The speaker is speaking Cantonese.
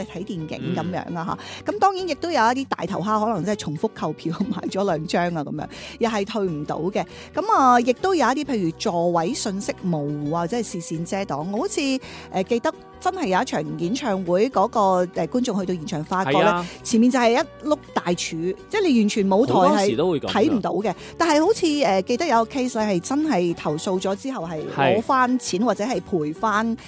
睇電影咁樣啊嚇。咁當然亦都有一啲大頭蝦，可能真係重複購票買咗2張啊咁樣，又係退唔到嘅。咁啊，亦都有一啲譬如座位信息模糊啊，或者係視線遮擋。我好似記得真係有一場演唱會嗰個觀眾去到現場發覺咧，前面就係一碌大柱，即係你完全舞台係睇唔到嘅。但係好似記得有個 case 係真係投訴咗之後係攞翻錢或者係賠翻